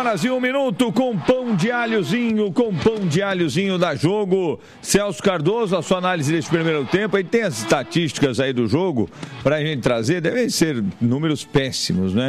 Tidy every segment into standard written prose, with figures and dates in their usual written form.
6h01 com pão de alhozinho da Jogo. Celso Cardoso, a sua análise desse primeiro tempo. Aí tem as estatísticas aí do jogo pra gente trazer. Devem ser números péssimos, né?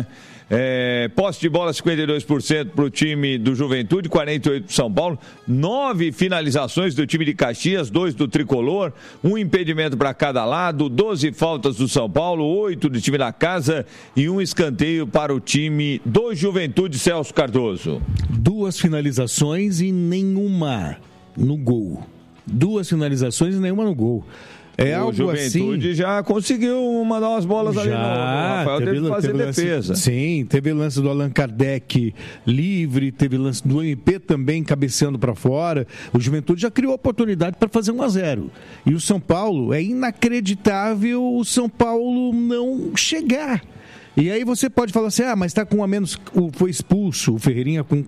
Posse de bola 52% para o time do Juventude, 48% para São Paulo, 9 finalizações do time de Caxias, 2 do Tricolor, 1 impedimento para cada lado, 12 faltas do São Paulo, 8 do time da casa e 1 escanteio para o time do Juventude. Celso Cardoso. 2 finalizações e nenhuma no gol. 2 finalizações e nenhuma no gol. O Juventude assim, já conseguiu mandar umas bolas ali no Rafael, teve que fazer defesa. Sim, teve lance do Allan Kardec livre, teve lance do MP também cabeceando para fora. O Juventude já criou oportunidade para fazer 1-0. E o São Paulo, é inacreditável o São Paulo não chegar. E aí você pode falar assim, mas está com a menos, foi expulso o Ferreirinha com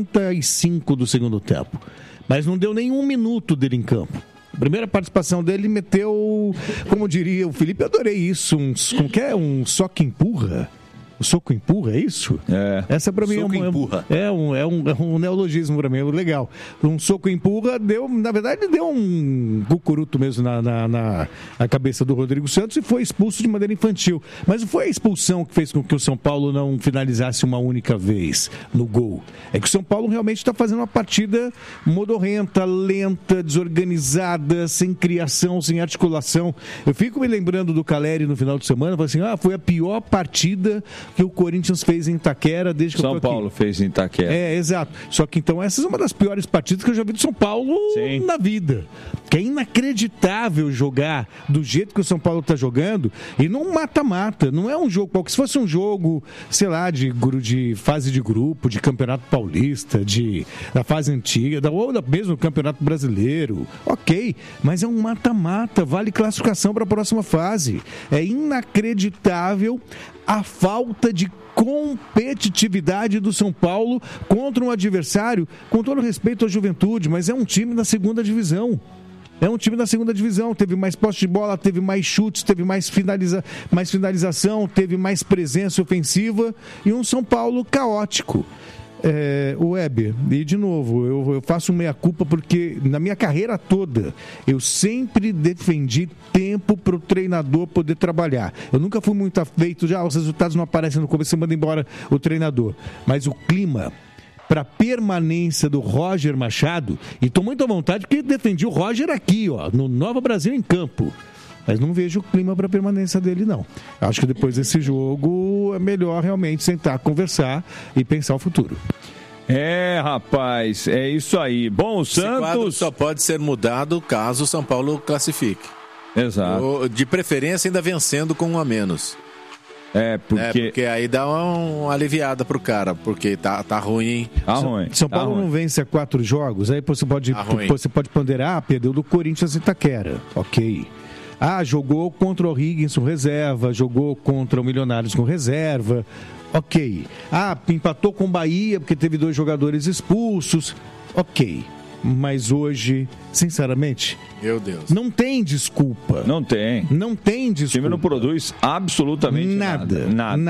45 do segundo tempo. Mas não deu nem 1 minuto dele em campo. A primeira participação dele meteu, como diria o Felipe, eu adorei isso, um soco empurra. O soco empurra, é isso? Essa pra mim é um neologismo pra mim, legal. Um soco empurra, na verdade deu um cucuruto mesmo na cabeça do Rodrigo Santos e foi expulso de maneira infantil. Mas não foi a expulsão que fez com que o São Paulo não finalizasse uma única vez no gol. É que o São Paulo realmente está fazendo uma partida modorrenta, lenta, desorganizada, sem criação, sem articulação. Eu fico me lembrando do Caleri no final de semana, falei assim, foi a pior partida que o Corinthians fez em Itaquera desde que São Paulo fez em Itaquera. Exato. Só que então essa é uma das piores partidas que eu já vi do São Paulo na vida. Que é inacreditável jogar do jeito que o São Paulo está jogando e não mata-mata. Não é um jogo qualquer. Se fosse um jogo, sei lá, de fase de grupo, de Campeonato Paulista, da fase antiga, ou mesmo Campeonato Brasileiro, ok. Mas é um mata-mata. Vale classificação para a próxima fase. É inacreditável a falta de competitividade do São Paulo contra um adversário, com todo respeito à Juventude, mas é um time da segunda divisão. Teve mais posse de bola, teve mais chutes, teve mais finalização, teve mais presença ofensiva e um São Paulo caótico. O Weber, e de novo, eu faço meia-culpa porque na minha carreira toda eu sempre defendi tempo para o treinador poder trabalhar. Eu nunca fui muito afeito, os resultados não aparecem no começo, você manda embora o treinador. Mas o clima para permanência do Roger Machado, e estou muito à vontade porque defendi o Roger aqui, no Nova Brasil em campo. Mas não vejo o clima para a permanência dele, não. Acho que depois desse jogo é melhor realmente sentar, conversar e pensar o futuro. Rapaz, é isso aí. Bom, o Santos... Esse quadro só pode ser mudado caso o São Paulo classifique. Exato. De preferência ainda vencendo com 1 a menos. Porque aí dá uma aliviada pro cara, porque tá ruim, hein? São Paulo não vence há 4 jogos, aí você pode ponderar, perdeu do Corinthians e Itaquera, ok. Jogou contra o Higgins com reserva, jogou contra o Milionários com reserva, ok. Empatou com o Bahia porque teve 2 jogadores expulsos, ok. Mas hoje, sinceramente, meu Deus, não tem desculpa. Não tem desculpa. O time não produz absolutamente nada.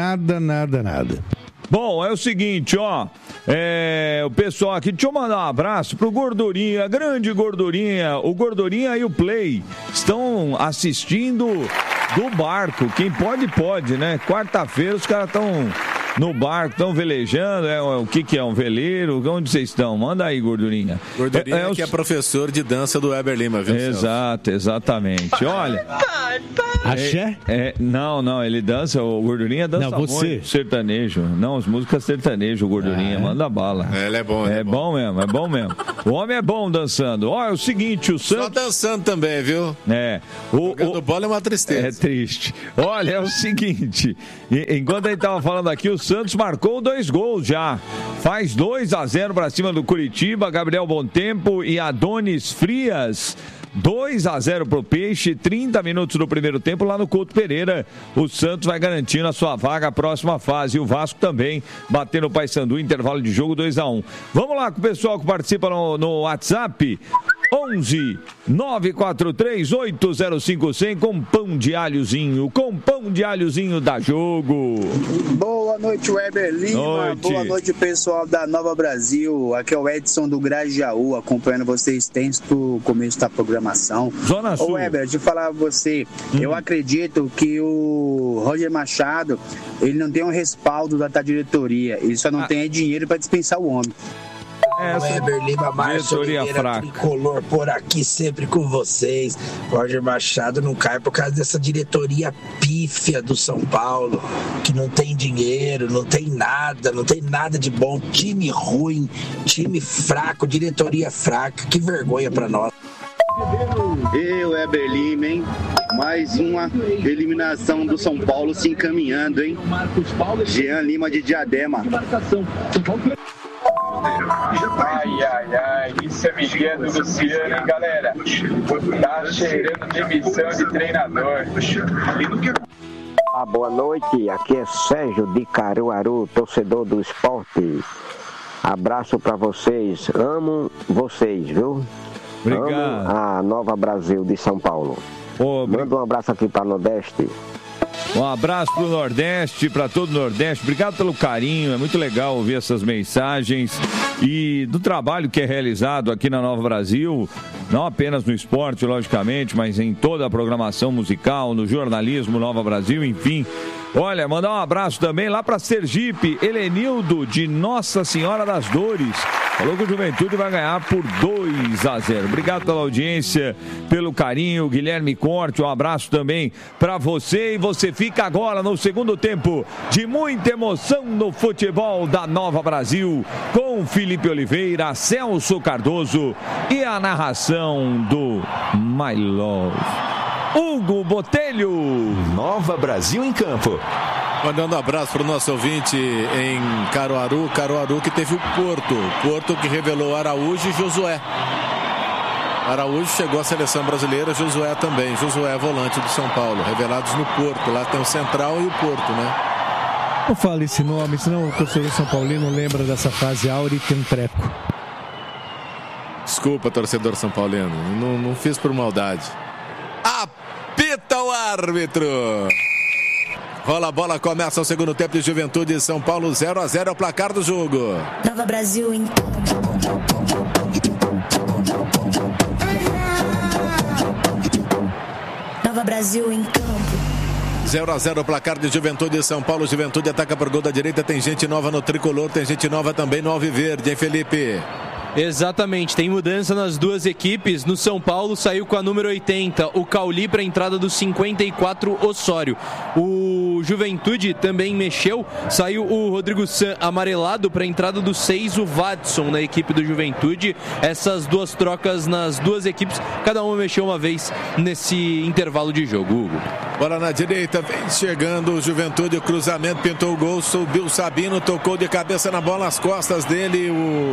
Bom, é o seguinte, o pessoal aqui, deixa eu mandar um abraço pro Gordurinha, grande Gordurinha. O Gordurinha e o Play estão assistindo do barco. Quem pode, né? Quarta-feira os caras estão no barco, estão velejando. O que é um veleiro? Onde vocês estão? Manda aí, Gordurinha. Gordurinha que é professor de dança do Weber Lima, viu? Exatamente. Olha... Axé? Não, ele dança, o Gordurinha dança muito sertanejo. Não, as músicas sertanejo, o Gordurinha, manda bala. Ele é bom, é bom mesmo. O homem é bom dançando. É o seguinte, o Santos... Só dançando também, viu? Jogando bola é uma tristeza. É triste. Olha, é o seguinte, enquanto a gente tava falando aqui, o Santos marcou 2 gols já. Faz 2-0 para cima do Curitiba, Gabriel Bontempo e Adonis Frias. 2-0 pro Peixe, 30 minutos do primeiro tempo lá no Couto Pereira. O Santos vai garantindo a sua vaga à próxima fase. E o Vasco também batendo o Paysandu, intervalo de jogo 2-1. Vamos lá com o pessoal que participa no WhatsApp. 11 943 805 100 com pão de alhozinho da Jogo. Boa Boa noite, Weber Lima. Boa noite, pessoal da Nova Brasil. Aqui é o Edson do Grajaú, acompanhando vocês desde o começo da programação. Zona Sul. Ô, Weber, deixa eu falar a você. Eu acredito que o Roger Machado, ele não tem um respaldo da diretoria. Ele só não tem dinheiro para dispensar o homem. Weber Lima, Márcio Oliveira, Tricolor por aqui sempre com vocês. Roger Machado não cai por causa dessa diretoria pífia do São Paulo, que não tem dinheiro, não tem nada de bom, time ruim, time fraco, diretoria fraca, que vergonha pra nós. Weber Lima, hein? Mais uma eliminação do São Paulo se encaminhando, hein? Jean Lima de Diadema. Ai, isso é Miguel do Luciano, hein, galera? Tá cheirando de missão de treinador. Boa noite, aqui é Sérgio de Caruaru, torcedor do esporte. Abraço pra vocês, amo vocês, viu? Obrigado. Amo a Nova Brasil de São Paulo. Manda um abraço aqui pra Nordeste. Um abraço pro Nordeste, para todo o Nordeste. Obrigado pelo carinho, é muito legal ouvir essas mensagens e do trabalho que é realizado aqui na Nova Brasil, não apenas no esporte, logicamente, mas em toda a programação musical, no jornalismo Nova Brasil, enfim. Olha, mandar um abraço também lá para Sergipe, Helenildo de Nossa Senhora das Dores. Falou que o Juventude vai ganhar por 2-0. Obrigado pela audiência, pelo carinho. Guilherme Corte, um abraço também para você. E você fica agora no segundo tempo de muita emoção no futebol da Nova Brasil, com Felipe Oliveira, Celso Cardoso e a narração do My Love, Hugo Botelho. Nova Brasil em campo. Mandando um abraço para o nosso ouvinte em Caruaru que teve o Porto que revelou Araújo e Josué. Araújo chegou à seleção brasileira, Josué também. Josué, volante do São Paulo, revelados no Porto. Lá tem o Central e o Porto, né? Não fale esse nome, senão o torcedor São Paulino lembra dessa fase áurea e tem um treco. Desculpa, torcedor São Paulino, não fiz por maldade. Apita o árbitro! Rola a bola, começa o segundo tempo de Juventude e São Paulo, 0-0 é o placar do jogo. Nova Brasil em Nova Brasil em campo. 0-0 o placar de Juventude e São Paulo. Juventude ataca por gol da direita, tem gente nova no tricolor, tem gente nova também no Alviverde, hein, Felipe? Exatamente, tem mudança nas duas equipes. No São Paulo saiu com a número 80 o Cauli para a entrada do 54 Osório. O Juventude também mexeu, saiu o Rodrigo San amarelado para a entrada do 6 o Watson na equipe do Juventude. Essas duas trocas nas duas equipes, cada uma mexeu uma vez nesse intervalo de jogo, Hugo. Bola na direita, vem chegando o Juventude, o cruzamento, pintou o gol, subiu o Sabino, tocou de cabeça na bola, as costas dele,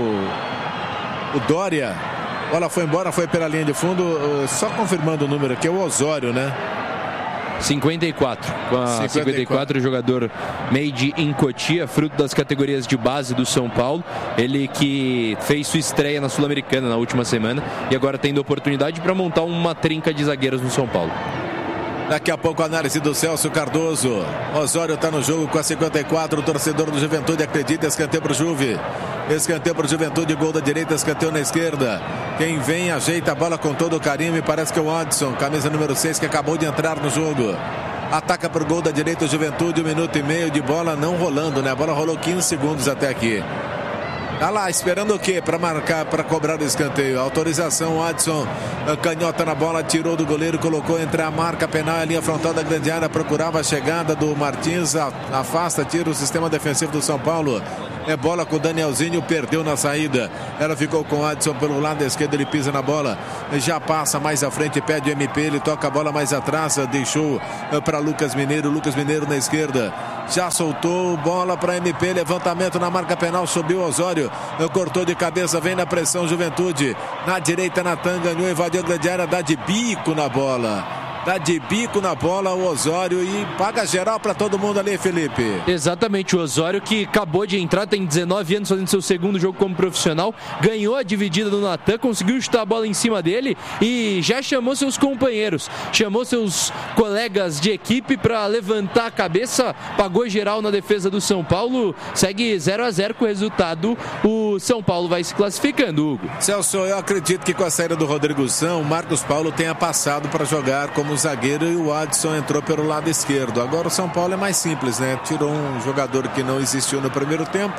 o Dória. Bola foi embora, foi pela linha de fundo. Só confirmando o número aqui, é o Osório, né? 54. Com a 54, jogador made in Cotia, fruto das categorias de base do São Paulo. Ele que fez sua estreia na Sul-Americana na última semana e agora tendo oportunidade para montar uma trinca de zagueiros no São Paulo. Daqui a pouco a análise do Celso Cardoso. Osório está no jogo com a 54. O torcedor do Juventude acredita. Escanteio para o Juve. Escanteio para o Juventude. Gol da direita, escanteio na esquerda. Quem vem ajeita a bola com todo o carinho. Me parece que é o Adson, camisa número 6, que acabou de entrar no jogo. Ataca para o gol da direita o Juventude. 1 minuto e meio de bola não rolando, né? A bola rolou 15 segundos até aqui. Tá lá, esperando o quê? Para marcar, para cobrar o escanteio. Autorização, Adson, canhota na bola, tirou do goleiro, colocou entre a marca penal e a linha frontal da grande área, procurava a chegada do Martins, afasta, tira o sistema defensivo do São Paulo. É bola com o Danielzinho, perdeu na saída. Ela ficou com o Adson pelo lado esquerdo, ele pisa na bola, já passa mais à frente, pede o MP, ele toca a bola mais atrás, deixou para Lucas Mineiro na esquerda. Já soltou bola para MP, levantamento na marca penal, subiu Osório, cortou de cabeça, vem na pressão Juventude, na direita Natan ganhou, invadiu a grande área, dá de bico na bola. Dá de bico na bola o Osório e paga geral para todo mundo ali, Felipe. Exatamente, o Osório que acabou de entrar, tem 19 anos, fazendo seu segundo jogo como profissional, ganhou a dividida do Natan, conseguiu chutar a bola em cima dele e já chamou seus companheiros, chamou seus colegas de equipe para levantar a cabeça, pagou geral na defesa do São Paulo, segue 0-0 com o resultado, o São Paulo vai se classificando, Hugo. Celso, eu acredito que com a saída do Rodrigo São, o Marcos Paulo tenha passado para jogar como zagueiro e o Adson entrou pelo lado esquerdo. Agora o São Paulo é mais simples, né? Tirou um jogador que não existiu no primeiro tempo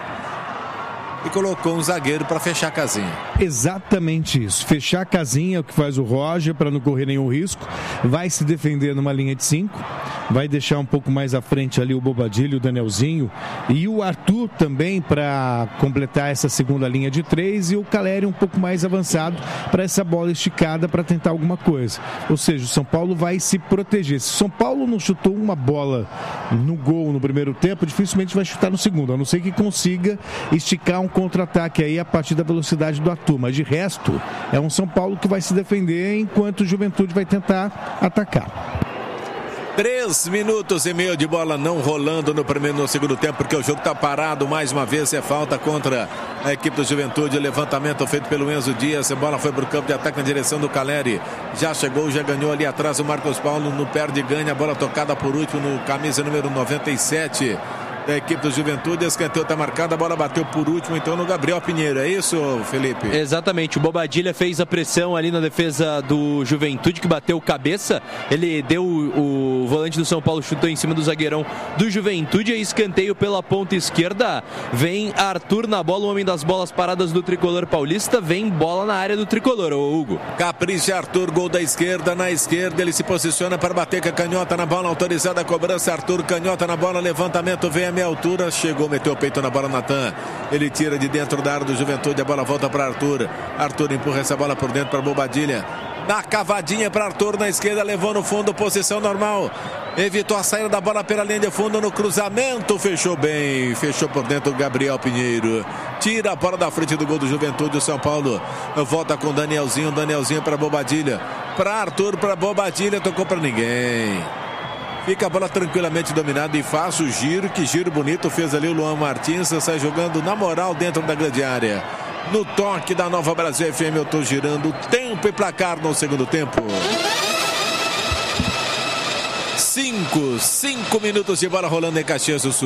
e colocou um zagueiro para fechar a casinha. Exatamente isso. Fechar a casinha é o que faz o Roger para não correr nenhum risco. Vai se defender numa linha de 5. Vai deixar um pouco mais à frente ali o Bobadilha, o Danielzinho e o Arthur também para completar essa segunda linha de 3 e o Caleri um pouco mais avançado para essa bola esticada para tentar alguma coisa. Ou seja, o São Paulo vai se proteger. Se o São Paulo não chutou uma bola no gol no primeiro tempo, dificilmente vai chutar no segundo, a não ser que consiga esticar um contra-ataque aí a partir da velocidade do Arthur. Mas de resto, é um São Paulo que vai se defender enquanto o Juventude vai tentar atacar. 3 minutos e meio de bola não rolando no segundo tempo, porque o jogo está parado mais uma vez. É falta contra a equipe do Juventude. Levantamento feito pelo Enzo Dias. A bola foi para o campo de ataque na direção do Caleri. Já chegou, já ganhou ali atrás o Marcos Paulo. No perde e ganha. A bola tocada por último no camisa número 97 da equipe do Juventude. Escanteio está marcado, a bola bateu por último então no Gabriel Pinheiro, é isso, Felipe? Exatamente, o Bobadilha fez a pressão ali na defesa do Juventude, que bateu cabeça, ele deu o volante do São Paulo, chutou em cima do zagueirão do Juventude, e escanteio pela ponta esquerda, vem Arthur na bola, o homem das bolas paradas do Tricolor Paulista, vem bola na área do Tricolor, ô Hugo. Capricha Arthur, gol da esquerda, na esquerda ele se posiciona para bater com a canhota na bola, autorizada a cobrança, Arthur, canhota na bola, levantamento, vem a meia altura, chegou, meteu o peito na bola, Natan, ele tira de dentro da área do Juventude, a bola volta para Arthur, Arthur empurra essa bola por dentro para Bobadilha, na cavadinha para Arthur na esquerda, levou no fundo, posição normal, evitou a saída da bola pela linha de fundo, no cruzamento, fechou bem, fechou por dentro o Gabriel Pinheiro, tira a bola da frente do gol do Juventude, o São Paulo volta com Danielzinho para Bobadilha, para Arthur, para Bobadilha, tocou para ninguém. Fica a bola tranquilamente dominada e faz o giro, que giro bonito fez ali o Luan Martins, sai jogando na moral dentro da grande área. No toque da Nova Brasil FM, eu estou girando tempo e placar no segundo tempo. 5 minutos de bola rolando em Caxias do Sul.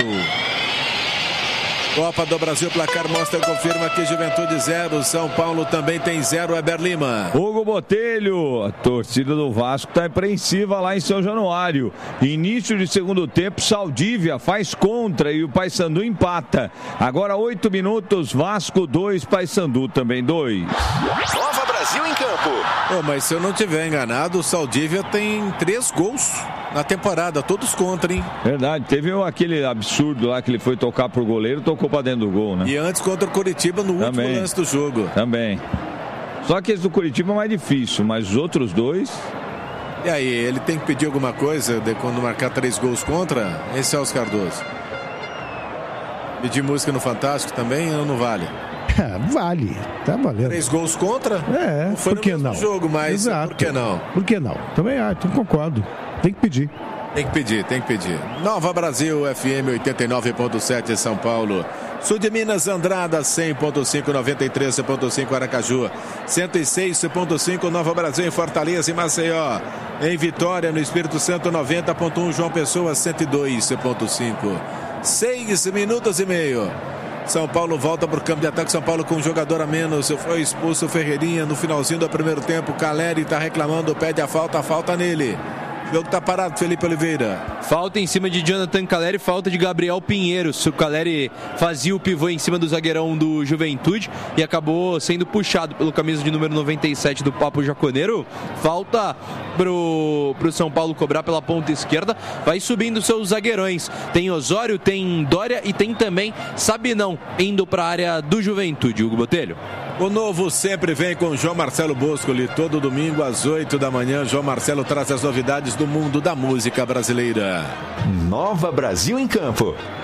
Copa do Brasil, placar mostra e confirma que Juventude 0, São Paulo também tem 0, Heber Lima. Hugo Botelho, a torcida do Vasco está apreensiva lá em São Januário. Início de segundo tempo, Saldívia faz contra e o Paysandu empata. Agora 8 minutos, Vasco 2, Paysandu também 2. Nova Brasil em campo. Mas se eu não tiver enganado, o Saldívia tem 3 gols na temporada, todos contra, hein? Verdade, teve aquele absurdo lá que ele foi tocar pro goleiro, tocou pra dentro do gol, né? E antes contra o Curitiba no último lance do jogo. Também. Só que esse do Curitiba é mais difícil, mas os outros dois... E aí, ele tem que pedir alguma coisa de quando marcar 3 gols contra? Esse é o Cardoso. Pedir música no Fantástico também ou não vale? Vale, tá valendo. 3 gols contra? Não foi por que não? Jogo, mas exato. Por que não? Por que não? Também então concordo. Tem que pedir. Tem que pedir. Nova Brasil, FM 89.7 São Paulo. Sul de Minas, Andrada, 100.5, 93.5 Aracaju. 106.5 Nova Brasil em Fortaleza e Maceió. Em Vitória, no Espírito Santo, 90.1 João Pessoa, 102.5. 6 minutos e meio. São Paulo volta para o campo de ataque. São Paulo com um jogador a menos. Foi expulso o Ferreirinha no finalzinho do primeiro tempo. Caleri está reclamando, pede a falta nele. O jogo está parado, Felipe Oliveira. Falta em cima de Jonathan Caleri, falta de Gabriel Pinheiro. O Caleri fazia o pivô em cima do zagueirão do Juventude e acabou sendo puxado pelo camisa de número 97 do Papo Jaconeiro. Falta pro São Paulo cobrar pela ponta esquerda. Vai subindo seus zagueirões. Tem Osório, tem Dória e tem também Sabinão indo para a área do Juventude. Hugo Botelho. O novo sempre vem com João Marcelo Boscoli. Todo domingo às 8 da manhã, João Marcelo traz as novidades do mundo da música brasileira. Nova Brasil em campo.